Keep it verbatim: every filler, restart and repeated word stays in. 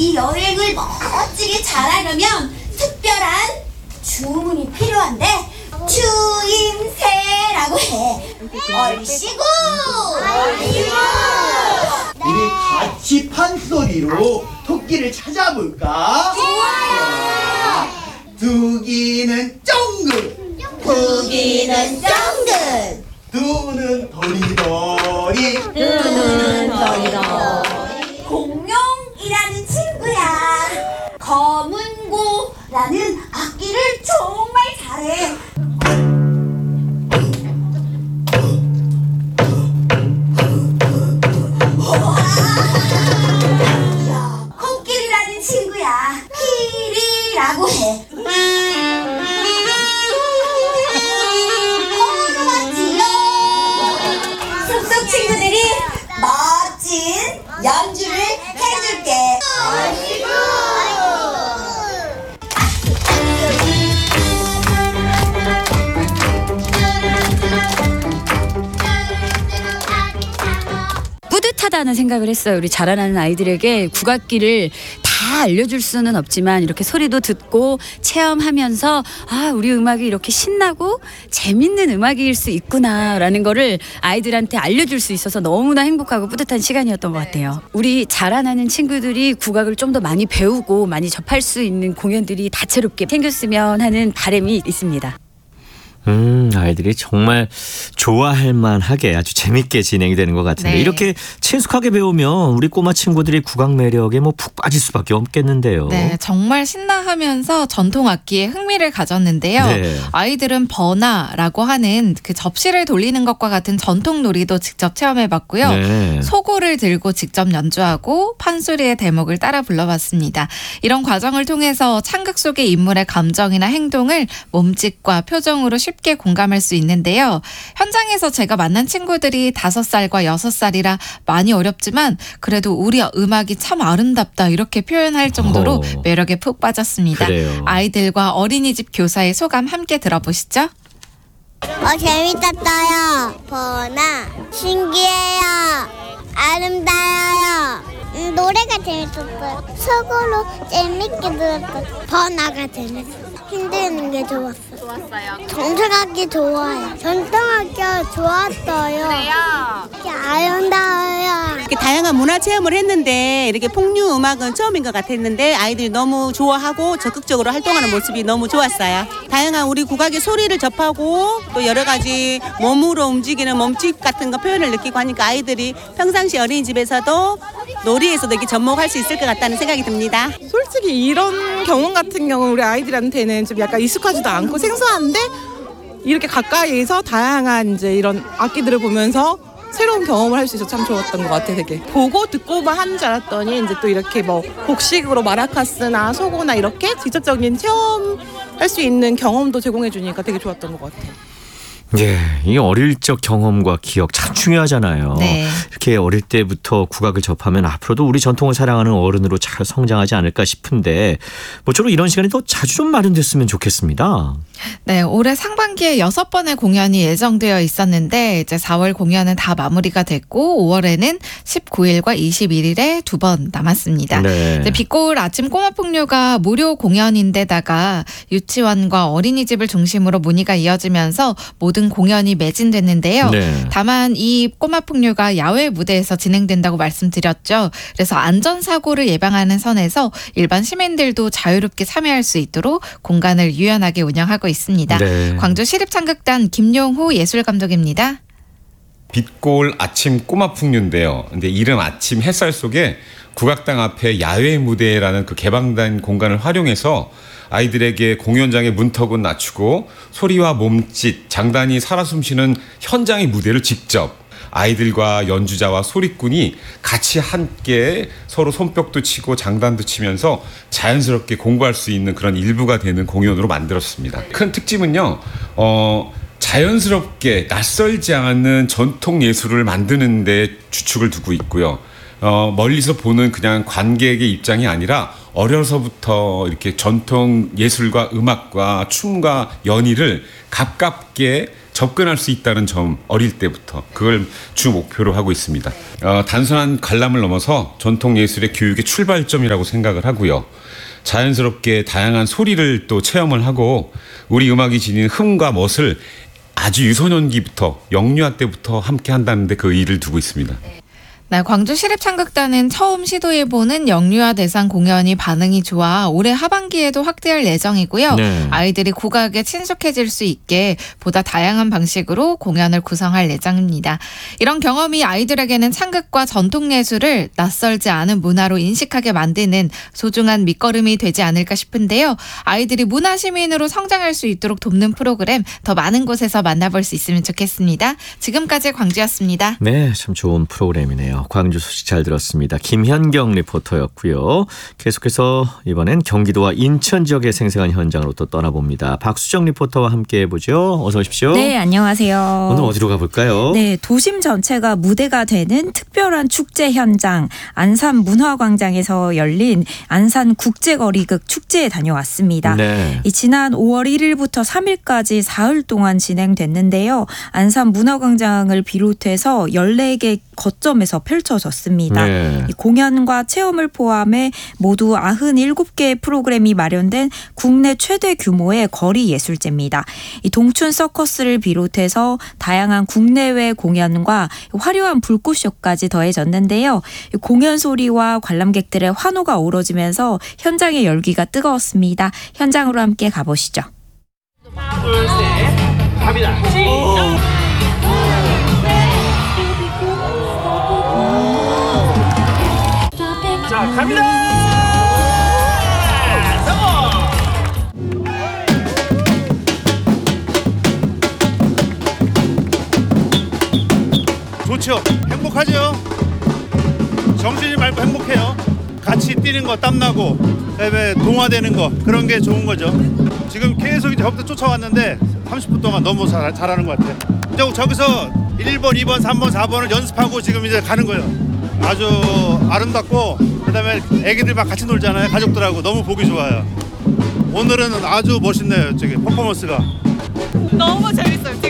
이 여행을 멋지게 잘하려면 특별한 주문이 필요한데 추임새라고 해. 얼씨구! 얼씨구! 우리 같이 판소리로 토끼를 찾아볼까? 좋아요! 두기는 쫑긋, 두기는 쫑긋, 두는 도리도리, 두는 도리도리. 공룡이라는 친구야. 검은고라는 악기를 정말 잘해. 야, 코끼리라는 친구야. 키리라고 해. 호루라지요. 숲속 친구들이 멋진 연주를 해줄게. 뿌듯하다는 생각을 했어요. 우리 자라나는 아이들에게 국악기를 다 알려줄 수는 없지만 이렇게 소리도 듣고 체험하면서 아 우리 음악이 이렇게 신나고 재밌는 음악일 수 있구나라는 거를 아이들한테 알려줄 수 있어서 너무나 행복하고 뿌듯한 시간이었던 것 같아요. 우리 자라나는 친구들이 국악을 좀 더 많이 배우고 많이 접할 수 있는 공연들이 다채롭게 생겼으면 하는 바람이 있습니다. 음, 아이들이 정말 좋아할 만하게 아주 재밌게 진행이 되는 것 같은데 네. 이렇게 친숙하게 배우면 우리 꼬마 친구들이 국악 매력에 뭐 푹 빠질 수밖에 없겠는데요. 네, 정말 신나하면서 전통 악기에 흥미를 가졌는데요. 네. 아이들은 버나라고 하는 그 접시를 돌리는 것과 같은 전통 놀이도 직접 체험해봤고요. 네. 소고를 들고 직접 연주하고 판소리의 대목을 따라 불러봤습니다. 이런 과정을 통해서 창극 속의 인물의 감정이나 행동을 몸짓과 표정으로 쉽게 공감할 수 있는데요. 현장에서 제가 만난 친구들이 다섯 살과 여섯 살이라 많이 어렵지만 그래도 우리 음악이 참 아름답다 이렇게 표현할 정도로 어. 매력에 푹 빠졌습니다. 그래요. 아이들과 어린이집 교사의 소감 함께 들어보시죠. 어, 재밌었어요. 버나 신기해요. 아름다워요. 음, 노래가 재밌었어요. 속으로 재밌게 들었어요. 버나가 재밌었어요. 힘드는 게 좋았어요. 좋았어요. 전통악기 좋아요. 전통악기 좋았어요. 그래요? 아름다워요. 이렇게 다양한 문화 체험을 했는데 이렇게 폭류 음악은 처음인 것 같았는데 아이들이 너무 좋아하고 적극적으로 활동하는 모습이 너무 좋았어요. 다양한 우리 국악의 소리를 접하고 또 여러 가지 몸으로 움직이는 몸짓 같은 거 표현을 느끼고 하니까 아이들이 평상시 어린이집에서도 놀이에서도 이렇게 접목할 수 있을 것 같다는 생각이 듭니다. 솔직히 이런 경험 같은 경우는 우리 아이들한테는 좀 약간 익숙하지도 않고 생소한데 이렇게 가까이에서 다양한 이제 이런 악기들을 보면서 새로운 경험을 할 수 있어서 참 좋았던 것 같아요. 되게 보고 듣고만 하는 줄 알았더니 이제 또 이렇게 뭐 곡식으로 마라카스나 소고나 이렇게 직접적인 체험할 수 있는 경험도 제공해 주니까 되게 좋았던 것 같아요. 예, 이 어릴 적 경험과 기억 참 중요하잖아요. 네. 이렇게 어릴 때부터 국악을 접하면 앞으로도 우리 전통을 사랑하는 어른으로 잘 성장하지 않을까 싶은데 모쪼록 이런 시간이 더 자주 좀 마련됐으면 좋겠습니다. 네, 올해 상반기에 여섯 번의 공연이 예정되어 있었는데 이제 사월 공연은 다 마무리가 됐고 오월에는 십구 일과 이십일 일에 두 번 남았습니다. 네. 이제 빛고울 아침 꼬마풍류가 무료 공연인데다가 유치원과 어린이집을 중심으로 문의가 이어지면서 모든 공연이 매진됐는데요. 네. 다만 이 꼬마풍류가 야외 무대에서 진행된다고 말씀드렸죠. 그래서 안전사고를 예방하는 선에서 일반 시민들도 자유롭게 참여할 수 있도록 공간을 유연하게 운영하고 있습니다. 네. 광주 시립창극단 김용호 예술감독입니다. 빛고울 아침 꼬마풍류인데요. 근데 이른 아침 햇살 속에 국악당 앞에 야외 무대라는 그 개방된 공간을 활용해서 아이들에게 공연장의 문턱은 낮추고 소리와 몸짓, 장단이 살아 숨쉬는 현장의 무대를 직접 아이들과 연주자와 소리꾼이 같이 함께 서로 손뼉도 치고 장단도 치면서 자연스럽게 공부할 수 있는 그런 일부가 되는 공연으로 만들었습니다. 큰 특징은요. 어, 자연스럽게 낯설지 않은 전통 예술을 만드는 데 주축을 두고 있고요. 어, 멀리서 보는 그냥 관객의 입장이 아니라 어려서부터 이렇게 전통 예술과 음악과 춤과 연희를 가깝게 접근할 수 있다는 점, 어릴 때부터 그걸 주 목표로 하고 있습니다. 어, 단순한 관람을 넘어서 전통 예술의 교육의 출발점이라고 생각을 하고요. 자연스럽게 다양한 소리를 또 체험을 하고 우리 음악이 지닌 흥과 멋을 아주 유소년기부터 영유아 때부터 함께 한다는데 그 의의를 두고 있습니다. 네, 광주 시립창극단은 처음 시도해보는 영유아 대상 공연이 반응이 좋아 올해 하반기에도 확대할 예정이고요. 네. 아이들이 국악에 친숙해질 수 있게 보다 다양한 방식으로 공연을 구성할 예정입니다. 이런 경험이 아이들에게는 창극과 전통예술을 낯설지 않은 문화로 인식하게 만드는 소중한 밑거름이 되지 않을까 싶은데요. 아이들이 문화시민으로 성장할 수 있도록 돕는 프로그램 더 많은 곳에서 만나볼 수 있으면 좋겠습니다. 지금까지 광주였습니다. 네, 참 좋은 프로그램이네요. 광주 소식 잘 들었습니다. 김현경 리포터였고요. 계속해서 이번엔 경기도와 인천 지역의 생생한 현장으로 또 떠나봅니다. 박수정 리포터와 함께 해보죠. 어서 오십시오. 네, 안녕하세요. 오늘 어디로 가볼까요? 네, 도심 전체가 무대가 되는 특별한 축제 현장 안산 문화광장에서 열린 안산 국제거리극 축제에 다녀왔습니다. 네. 이 지난 오월 일일부터 삼일까지 사흘 동안 진행됐는데요. 안산 문화광장을 비롯해서 열네 개 거점에서 펼쳐졌습니다. 네. 이 공연과 체험을 포함해 모두 구십칠 개의 프로그램이 마련된 국내 최대 규모의 거리 예술제입니다. 이 동춘 서커스를 비롯해서 다양한 국내외 공연과 화려한 불꽃쇼까지 더해졌는데요. 이 공연 소리와 관람객들의 환호가 어우러지면서 현장의 열기가 뜨거웠습니다. 현장으로 함께 가보시죠. 둘, 셋, 갑니다. 시작! 자, 갑니다! 좋죠. 행복하죠. 정신이 맑고 행복해요. 같이 뛰는 거 땀나고 그다음에 동화되는 거 그런 게 좋은 거죠. 지금 계속 이제 저부터 쫓아왔는데 삼십 분 동안 너무 잘, 잘하는 것 같아요. 이제 저기서 일 번, 이 번, 삼 번, 사 번을 연습하고 지금 이제 가는 거예요. 아주 아름답고 그다음에 애기들 막 같이 놀잖아요. 가족들하고 너무 보기 좋아요. 오늘은 아주 멋있네요. 저기 퍼포먼스가. 너무 재밌어요.